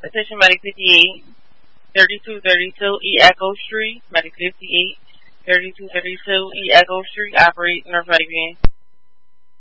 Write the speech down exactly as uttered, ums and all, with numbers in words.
Attention Medic fifty-eight, thirty-two thirty-two E Echo Street, Medic fifty-eight, thirty-two thirty-two E Echo Street, operate North Medic Van.